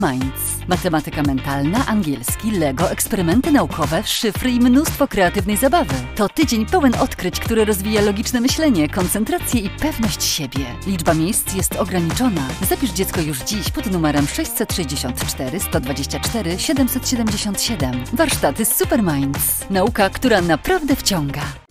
Minds. Matematyka mentalna, angielski, Lego, eksperymenty naukowe, szyfry i mnóstwo kreatywnej zabawy. To tydzień pełen odkryć, który rozwija logiczne myślenie, koncentrację i pewność siebie. Liczba miejsc jest ograniczona. Zapisz dziecko już dziś pod numerem 664 124 777. Warsztaty Super Minds. Nauka, która naprawdę wciąga.